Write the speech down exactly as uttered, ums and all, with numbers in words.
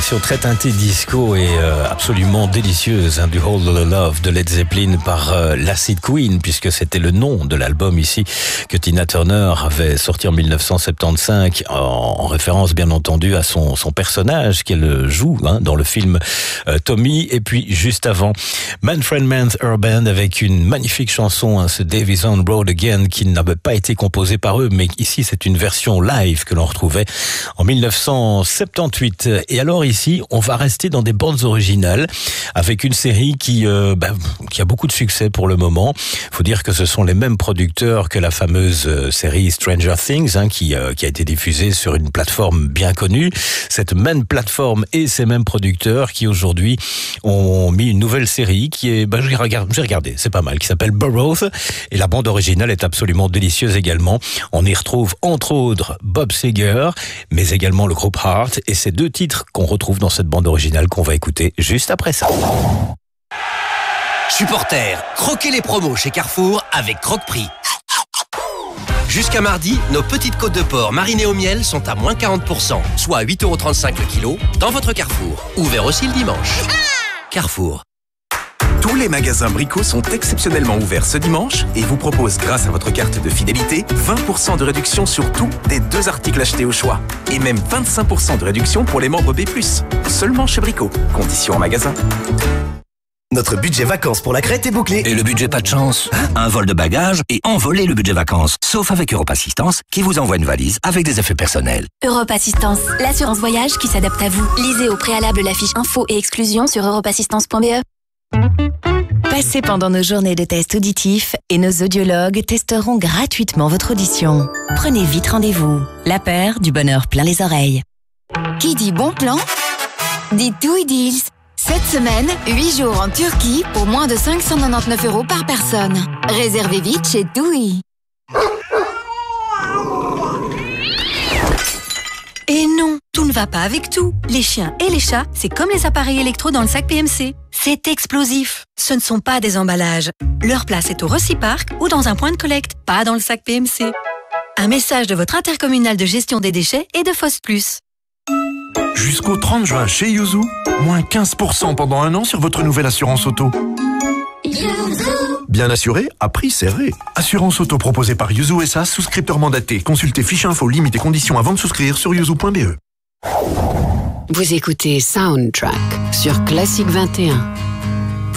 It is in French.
version très teintée disco et euh, absolument délicieuse hein, du Hold the Love de Led Zeppelin par euh, l'Acid Queen, puisque c'était le nom de l'album ici que Tina Turner avait sorti en mille neuf cent soixante-quinze, en, en référence bien entendu à son, son personnage qu'elle joue hein, dans le film euh, Tommy. Et puis juste avant, Manfred Mann's Urban avec une magnifique chanson, hein, ce Davies on Road Again, qui n'avait pas été composé par eux, mais ici c'est une version live que l'on retrouvait en mille neuf cent soixante-dix-huit. Et alors ici, on va rester dans des bandes originales avec une série qui, euh, bah, qui a beaucoup de succès pour le moment. Il faut dire que ce sont les mêmes producteurs que la fameuse euh, série Stranger Things, hein, qui, euh, qui a été diffusée sur une plateforme bien connue. Cette même plateforme et ces mêmes producteurs qui aujourd'hui ont mis une nouvelle série qui est, bah, j'ai regardé, j'ai regardé, c'est pas mal, qui s'appelle Burroughs. Et la bande originale est absolument délicieuse également. On y retrouve entre autres Bob Seger, mais également le groupe Heart, et ces deux titres qu'on retrouve dans cette bande originale qu'on va écouter juste après ça. Supporters, croquez les promos chez Carrefour avec Croque-Prix. Jusqu'à mardi, nos petites côtes de porc marinées au miel sont à moins quarante pour cent, soit à huit euros trente-cinq le kilo, dans votre Carrefour. Ouvert aussi le dimanche. Carrefour. Tous les magasins Brico sont exceptionnellement ouverts ce dimanche et vous proposent, grâce à votre carte de fidélité, vingt pour cent de réduction sur tout des deux articles achetés au choix. Et même vingt-cinq pour cent de réduction pour les membres B plus. Seulement chez Brico. Conditions en magasin. Notre budget vacances pour la Crète est bouclé. Et le budget pas de chance? Un vol de bagages et envoler le budget vacances. Sauf avec Europe Assistance, qui vous envoie une valise avec des effets personnels. Europe Assistance, l'assurance voyage qui s'adapte à vous. Lisez au préalable la fiche info et exclusion sur europe assistance point b e. Passez pendant nos journées de tests auditifs et nos audiologues testeront gratuitement votre audition. Prenez vite rendez-vous. La paire du bonheur plein les oreilles. Qui dit bon plan dit TUI Deals. Cette semaine, huit jours en Turquie pour moins de cinq cent quatre-vingt-dix-neuf euros par personne. Réservez vite chez TUI. Et non, tout ne va pas avec tout. Les chiens et les chats, c'est comme les appareils électro dans le sac P M C. C'est explosif. Ce ne sont pas des emballages. Leur place est au Reciparc ou dans un point de collecte, pas dans le sac P M C. Un message de votre intercommunal de gestion des déchets et de Foss Plus. Jusqu'au trente juin chez Yuzu, moins quinze pour cent pendant un an sur votre nouvelle assurance auto. Bien assuré, à prix serré. Assurance auto proposée par Yuzu S A, souscripteur mandaté. Consultez fiche info, limites et conditions avant de souscrire sur yuzu point b e. Vous écoutez Soundtrack sur Classique vingt et un.